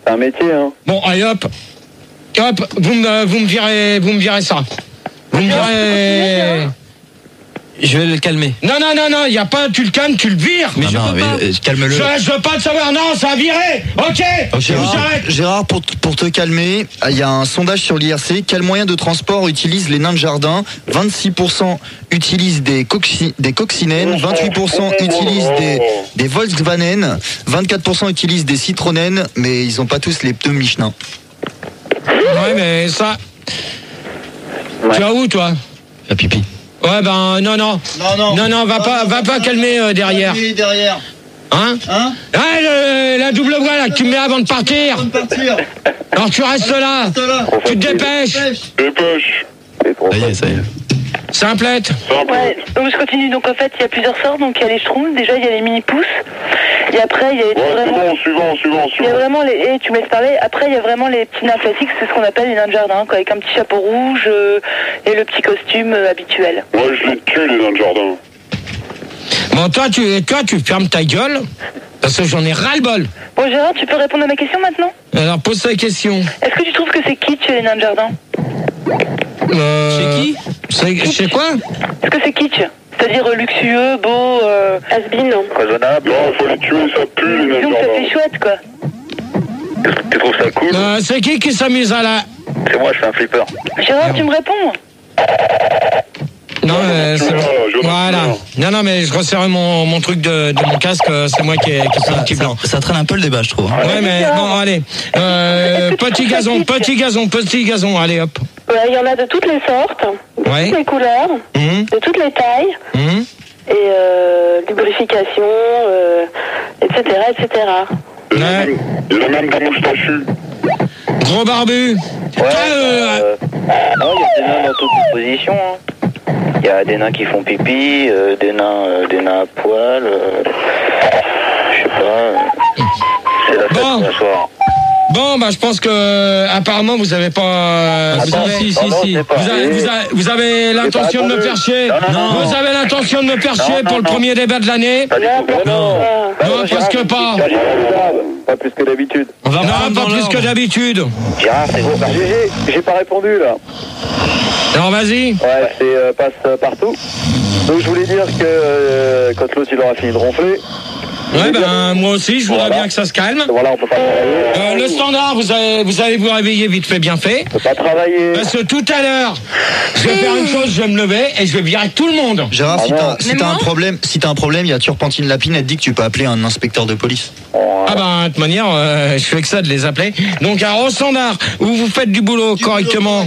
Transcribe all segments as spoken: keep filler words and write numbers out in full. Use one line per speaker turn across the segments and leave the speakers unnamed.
C'est un métier, hein.
Bon, allez hop. Hop, vous me, vous me virez, vous me virez ça. Vous me virez...
Je vais le calmer.
Non, non, non, non, il y a pas, tu le calmes, tu le vires.
Mais non,
je
non,
peux
mais
pas.
euh, calme-le.
Je, je veux pas te savoir, non, ça a viré. Ok,
Ok,
je vous arrête.
Gérard, pour, t- pour te calmer, il y a un sondage sur l'I R C. Quels moyens de transport utilisent les nains de jardin? vingt-six pour cent utilisent des, coxi- des coccinelles, vingt-huit pour cent utilisent des, des Volkswagen, vingt-quatre pour cent utilisent des Citroën, mais ils ont pas tous les pneus Michelin.
Ouais, mais ça...
Ouais.
Tu vas où, toi?
Fais pipi.
Ouais, ben, non, non.
Non, non.
Non, non, va pas, va pas calmer euh, derrière.
derrière.
Hein?
Hein?
Ah, le- la double voie, là, que tu me mets avant de partir.
partir.
Alors, tu restes là. Tu te dépêches.
Dépêche.
C'est trop
Ça y est, ça y est.
Simplette.
Ouais, donc je continue. Donc en fait, il y a plusieurs sortes. Donc il y a les schtroumpfs, déjà il y a les mini-pousses. Et après, il y a les
Ouais, c'est
vraiment...
bon, suivant, suivant,
Il y a
suivant.
vraiment les... Et tu me laisses parler. Après, il y a vraiment les petits nains classiques, c'est ce qu'on appelle les nains de jardin, quoi, avec un petit chapeau rouge euh, et le petit costume euh, habituel.
Ouais, je les tue, les nains de jardin.
Bon, toi, tu, toi, tu fermes ta gueule. Parce que j'en ai ras-le-bol.
Bon, Gérard, tu peux répondre à ma question maintenant?
Alors, pose ta question.
Est-ce que tu trouves que c'est kitsch, les nains de jardin?
Euh,
Chez qui?
C'est, chez quoi?
Est-ce que c'est kitsch? C'est-à-dire euh, luxueux, beau, euh, has-been, non?
raisonnable.
Non, faut les tuer, ça pue, les nains de
Donc ça
jardin.
fait chouette, quoi.
Tu trouves ça cool?
Euh, c'est qui qui s'amuse à la...
C'est moi, je fais un flipper.
Gérard, tu me réponds?
Non, euh, c'est bon.
je
Voilà. Non, non, mais je resserre mon, mon truc de, de mon casque. euh, C'est moi qui ai, qui ai un petit blanc.
Ça traîne un peu le débat, je trouve. hein.
Ouais, mais bon, allez. Euh, petit gazon, petit gazon, petit gazon. Allez, hop.
Il y en a de toutes les sortes, de
Ouais.
toutes les couleurs,
Hum,
de toutes les tailles,
hum.
et euh, lubrification, euh, et cetera, et cetera.
Il y en a
Ouais.
même- il y en a même des moustachus.
Gros barbu.
Ouais,
Toi, euh,
euh, non, il y a des nains dans toutes les positions. hein. Il y a des nains qui font pipi, euh, des nains, euh, des nains à poil. euh, je sais pas. euh, c'est la fête
Bon.
ce soir.
Bon, bah, je pense que euh, apparemment vous avez pas. euh, vous
Attends,
avez,
si, si,
non, non,
si.
c'est pas-
vous avez, vous avez, vous avez l'intention de me faire chier.
Non, non, non.
Vous avez l'intention de me faire
Non,
chier
non,
pour le
non.
premier débat de l'année.
Pas du tout.
Non,
Non,
Non, presque pas.
Pas plus que d'habitude.
On va
Non,
prendre
pas
dans
plus
l'ordre.
que d'habitude.
Gérard, c'est gros. J'ai, j'ai pas répondu là.
Alors vas-y.
Ouais, c'est euh, passe euh, partout. Donc je voulais dire que euh, quand l'autre il aura fini de ronfler,
Ouais, ben moi aussi, je voudrais
Voilà.
bien que ça se calme.
voilà, on peut pas travailler.
Euh, le standard, vous allez, vous allez vous réveiller vite fait, bien fait.
On peut pas travailler.
Parce que tout à l'heure, je vais faire une chose, je vais me lever et je vais virer tout le monde.
Gérard,
Ah
si
non.
t'as, si
Même
t'as un
moi
problème, si t'as un problème, il y a Turpentine Lapine, elle te dit que tu peux appeler un inspecteur de police.
Ah ben, de toute manière, euh, je fais que ça de les appeler. Donc, alors, au standard, où vous faites du boulot correctement,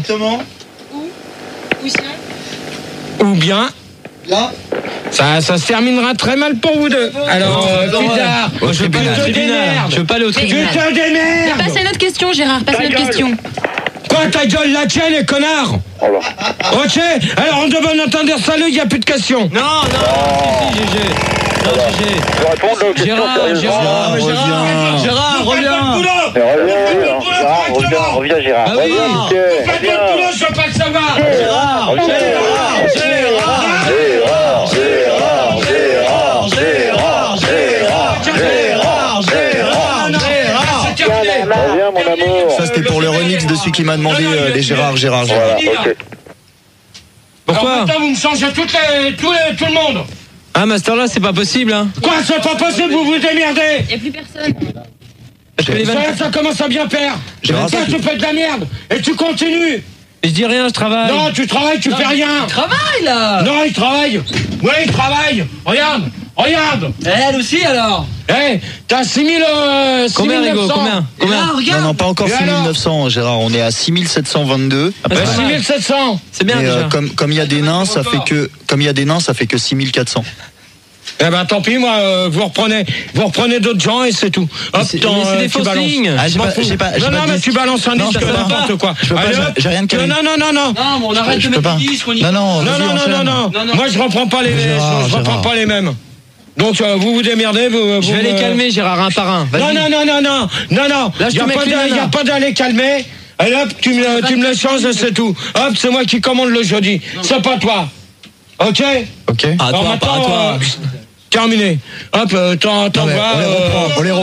Ou sinon
ou bien,
Là.
ça, ça se terminera très mal pour vous deux. Alors, euh, Pizarre,
Moi, je veux pas aller au
tu te
tribunal.
démerdes.
Je veux pas aller au
Tu
tribunal.
te
Mais
démerdes.
passe à une autre question, Gérard, passe à une autre
gueule.
question.
Quoi, ta gueule, la tienne, les connards.
Oh là.
Ok, alors on devait entendre salut, il n'y a plus de questions.
Non, non, si, si, G G. Non, G G.
Je vais répondre aux questions
Gérard,
sérieusement.
Gérard,
reviens.
Gérard, Gérard,
Vous faites
reviens.
votre boulot.
Mais reviens,
Vous faites
Gérard,
votre boulot
Gérard, reviens,
correctement.
reviens, Gérard.
Ah oui.
Reviens,
Vous
Mickey,
faites votre boulot,
reviens.
je veux pas le savoir.
Gérard,
Gérard,
Gérard, Gérard,
Gérard, Gérard, Gérard, Gérard,
Gérard,
Gérard,
Gérard, Gérard.
C'est terminé.
Reviens, mon amour.
Ça, c'était pour le remix de celui qui m'a demandé euh, les Gérard, Gérard, Gérard.
Voilà, ok.
Pourquoi?
Alors maintenant, vous me changez toutes les, tout, les, tout le monde.
Ah, Master là, c'est pas possible, hein.
Quoi, c'est pas possible, vous vous démerdez.
Il n'y a plus personne.
Je fais les vannes.
Ça, ça commence à bien faire.
Gérard,
Toi, tu fais de la merde et tu continues.
Je dis rien, je travaille.
Non, tu travailles, tu fais rien.
Travaille là.
Non, il travaille. Oui, il travaille. Regarde, regarde.
Elle aussi alors.
Eh, t'as six mille, euh,
Combien,
six mille neuf
Rigo?
cents.
Combien? Combien?
Non, non, pas encore
Et
six mille neuf cents, Gérard. On est à six mille sept cent vingt-deux.
Ah,
Euh,
pas
six
mal.
mille sept cents.
C'est bien
Et euh,
déjà.
comme comme il y a des nains, ça fait que comme il y a des nains, ça fait que six mille quatre cents.
Eh ben tant pis, moi, euh, vous reprenez, vous reprenez d'autres gens et c'est tout. Hop,
c'est-
t'en,
mais c'est
euh,
des
tu
fausses
balances.
lignes.
Ah, j'ai
Je m'en
pas-
fous.
j'ai pas- j'ai
non,
pas
non,
de
mais
disque.
tu balances un
Non,
disque,
je peux pas.
n'importe quoi.
Je peux pas,
Allez,
j'ai-
hop.
j'ai rien de calé.
Non, non, non, non, non.
Non, mais on arrête
Je
de
peux
mettre
pas.
des disques, on y
Non, non,
Non,
vas-y,
non, non,
enchaîne.
non, non,
Non, non.
Moi, je reprends pas les,
Gérard,
je, je reprends
Gérard.
pas les mêmes. Donc, euh, vous vous démerdez, vous.
Je
vous
vais les
me-
calmer, Gérard, un par un.
Non,
Vas-y.
non, non, non, non, non, non.
Là, je
y a
te mets
pas
que les
de, y a
nanas.
pas d'aller calmer. Allez, hop, tu me, tu me le changes et c'est tout. Hop, c'est moi qui commande le jeudi. C'est pas toi. Ok?
Ok.
À
Alors
toi, pas à
maintenant,
toi.
euh, terminé. Hop, euh, t'en-
Non, mais
t'envoies.
on les
euh,
reprend, on les